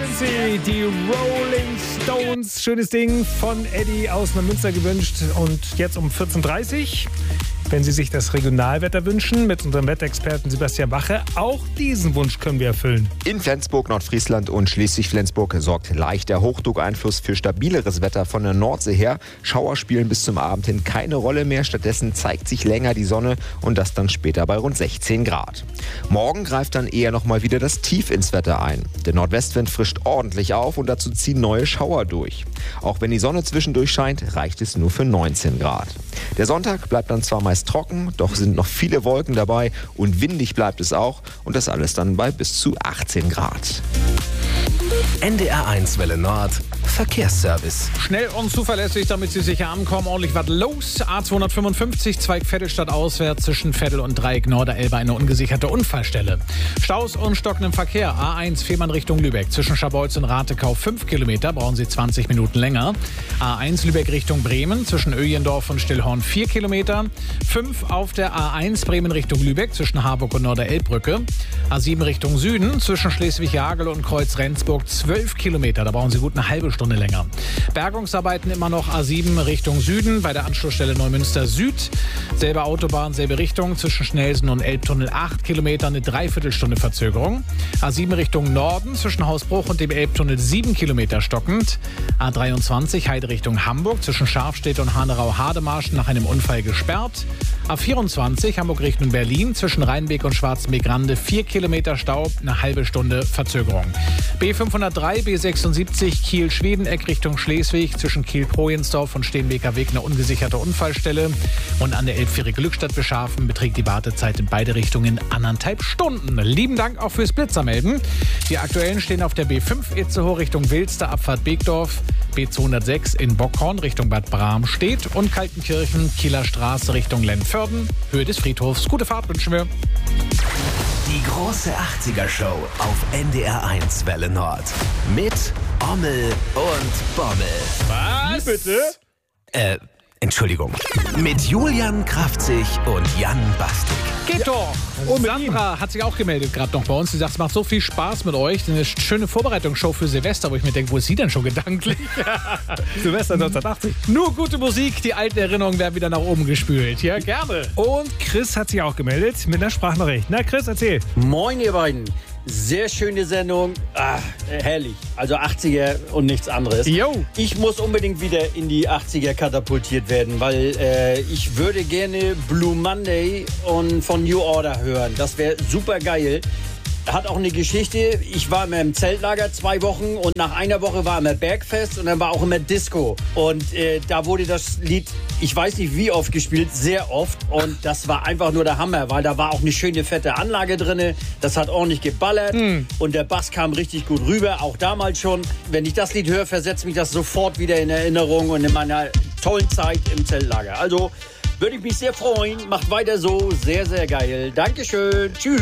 Fancy, die Rolling Stones. Schönes Ding von Eddie aus Neumünster gewünscht. Und jetzt um 14.30 Uhr, wenn Sie sich das Regionalwetter wünschen, mit unserem Wetterexperten Sebastian Wache. Auch diesen Wunsch können wir erfüllen. In Flensburg, Nordfriesland und Schleswig-Flensburg sorgt leichter Hochdruckeinfluss für stabileres Wetter von der Nordsee her. Schauer spielen bis zum Abend hin keine Rolle mehr. Stattdessen zeigt sich länger die Sonne und das dann später bei rund 16 Grad. Morgen greift dann eher nochmal wieder das Tief ins Wetter ein. Der Nordwestwind frischt ordentlich auf und dazu ziehen neue Schauer durch. Auch wenn die Sonne zwischendurch scheint, reicht es nur für 19 Grad. Der Sonntag bleibt dann zwar meist trocken, doch sind noch viele Wolken dabei und windig bleibt es auch und das alles dann bei bis zu 18 Grad. NDR1 Welle Nord Verkehrsservice. Schnell und zuverlässig, damit Sie sicher ankommen. Ordentlich was los. A255, Zweig Vettelstadt auswärts zwischen Vettel und Dreieck Norderelbe eine ungesicherte Unfallstelle. Staus und stockendem Verkehr. A1 Fehmarn Richtung Lübeck. Zwischen Scharbeutz und Ratekau 5 Kilometer, brauchen Sie 20 Minuten länger. A1 Lübeck Richtung Bremen. Zwischen Öjendorf und Stillhorn 4 Kilometer. 5 auf der A1 Bremen Richtung Lübeck. Zwischen Harburg und Norderelbbrücke. A7 Richtung Süden. Zwischen Schleswig-Jagel und Kreuz-Rendsburg 12 Kilometer. Da brauchen Sie gut eine halbe Stunde länger. Bergungsarbeiten immer noch A7 Richtung Süden bei der Anschlussstelle Neumünster Süd. Selbe Autobahn, selbe Richtung. Zwischen Schnelsen und Elbtunnel 8 Kilometer, eine Dreiviertelstunde Verzögerung. A7 Richtung Norden zwischen Hausbruch und dem Elbtunnel 7 Kilometer stockend. A23 Heide Richtung Hamburg zwischen Scharfstedt und Hanerau-Hademarschen nach einem Unfall gesperrt. A24 Hamburg Richtung Berlin zwischen Rheinbeek und Schwarzenbeek-Rande 4 Kilometer Stau, eine halbe Stunde Verzögerung. B503, B76 Kiel-Schwedeneck Richtung Schleswig zwischen Kiel-Projensdorf und Steenbeker Weg eine ungesicherte Unfallstelle. Und an der Elbfähre Glückstadt Beschafen beträgt die Wartezeit in beide Richtungen 1,5 Stunden. Lieben Dank auch fürs Blitzermelden. Die aktuellen stehen auf der B5 Itzehoe Richtung Wilster, Abfahrt Beekdorf, B206 in Bockhorn Richtung Bad Bramstedt und Kaltenkirchen, Kieler Straße Richtung Lennförden, Höhe des Friedhofs. Gute Fahrt wünschen wir. Die große 80er-Show auf NDR1 Welle Nord. Mit Ommel und Bommel. Was? Bitte? Entschuldigung. Mit Julian Kraftzig und Jan Bastik. Geht doch. Und Sandra hat sich auch gemeldet gerade noch bei uns. Sie sagt, es macht so viel Spaß mit euch. Eine schöne Vorbereitungsshow für Silvester, wo ich mir denke, wo ist sie denn schon gedanklich? Silvester 1980. Nur gute Musik, die alten Erinnerungen werden wieder nach oben gespült. Ja, gerne. Und Chris hat sich auch gemeldet mit einer Sprachnachricht. Na Chris, erzähl. Moin ihr beiden. Sehr schöne Sendung. Herrlich. Also 80er und nichts anderes. Jo. Ich muss unbedingt wieder in die 80er katapultiert werden, weil ich würde gerne Blue Monday von New Order hören. Das wäre super geil. Hat auch eine Geschichte. Ich war immer im Zeltlager 2 Wochen und nach einer Woche war immer Bergfest und dann war auch immer Disco. Und da wurde das Lied, ich weiß nicht wie oft gespielt, sehr oft. Und das war einfach nur der Hammer, weil da war auch eine schöne fette Anlage drin. Das hat ordentlich geballert und der Bass kam richtig gut rüber, auch damals schon. Wenn ich das Lied höre, versetzt mich das sofort wieder in Erinnerung und in meiner tollen Zeit im Zeltlager. Also würde ich mich sehr freuen. Macht weiter so. Sehr, sehr geil. Dankeschön. Tschüss.